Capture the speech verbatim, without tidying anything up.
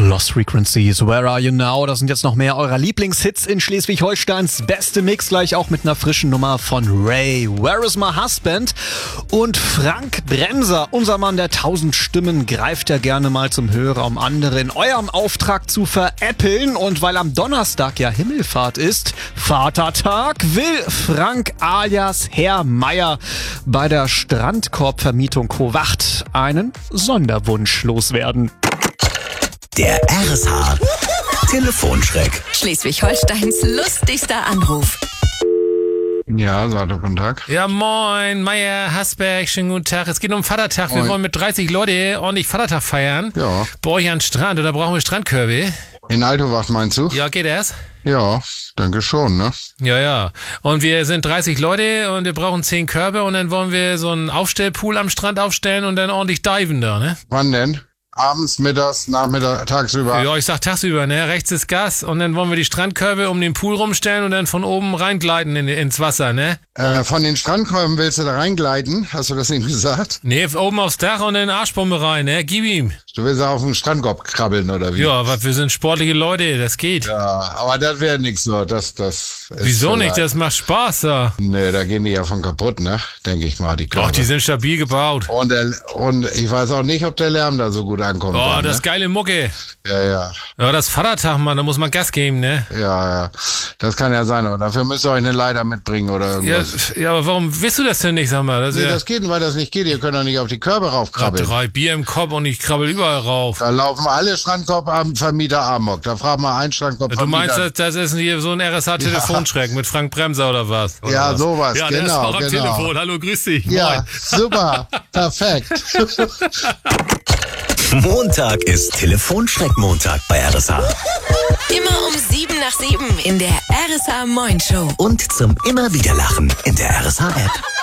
Lost Frequencies, Where Are You Now? Das sind jetzt noch mehr eurer Lieblingshits in Schleswig-Holsteins beste Mix, gleich auch mit einer frischen Nummer von Ray. Where is my husband? Und Frank Bremser, unser Mann der tausend Stimmen, greift ja gerne mal zum Hörer, um andere in eurem Auftrag zu veräppeln. Und weil am Donnerstag ja Himmelfahrt ist, Vatertag, will Frank alias Herr Meier bei der Strandkorbvermietung Howacht einen Sonderwunsch loswerden. Der R S H Telefonschreck. Schleswig-Holsteins lustigster Anruf. Ja, Sato, guten Tag. Ja, moin, Meier, Hasberg, schönen guten Tag. Es geht um Vatertag. Wir Moin. wollen mit dreißig Leute ordentlich Vatertag feiern. Ja. Bei euch an den Strand oder brauchen wir Strandkörbe? In Altowacht meinst du? Ja, geht das? Ja, denke schon, ne? Ja, ja. Und wir sind dreißig Leute und wir brauchen zehn Körbe und dann wollen wir so einen Aufstellpool am Strand aufstellen und dann ordentlich diven da, ne? Wann denn? Abends, mittags, nachmittags, tagsüber? Ja, ich sag tagsüber, ne? Rechts ist Gas und dann wollen wir die Strandkörbe um den Pool rumstellen und dann von oben reingleiten in, ins Wasser, ne? Äh, von den Strandkolben willst du da reingleiten? Hast du das nicht gesagt? Ne, oben aufs Dach und dann Arschbombe rein, ne? Gib ihm. Du willst auf den Strandkorb krabbeln, oder wie? Ja, aber wir sind sportliche Leute, das geht. Ja, aber das wäre nix so. Das, das ist Wieso nicht? vielleicht- Das macht Spaß, da. Nee, da gehen die ja von kaputt, ne? Denke ich mal, die Doch, Körbe. die sind stabil gebaut. und, der, und ich weiß auch nicht, ob der Lärm da so gut ankommt. Oh, dann, das ne? geile Mucke. Ja, ja. Ja, das Vatertag, Mann, da muss man Gas geben, ne? Ja, ja. Das kann ja sein. Aber dafür müsst ihr euch eine Leiter mitbringen oder Ja, irgendwas. ja, aber warum willst du das denn nicht, sag mal? Das ist Nee, ja das geht, weil das nicht geht. Ihr könnt doch nicht auf die Körbe raufkrabbeln. drei Bier im Kopf und ich krabbel überall rauf. Da laufen alle Strandkorbvermieter amok. Da fragt man einen Du Strandkorbvermieter. meinst, das, das ist hier so ein R S H-Telefonschreck mit Frank Bremser oder was? Oder Ja, was? sowas, Ja, der ist genau, auch am genau. Telefon. Hallo, grüß dich. Ja, Moin. super. Perfekt. Montag ist Telefonschreck-Montag bei R S H. Immer um sieben nach sieben in der R S H Moin Show. Und zum immer wieder Lachen in der R S H-App.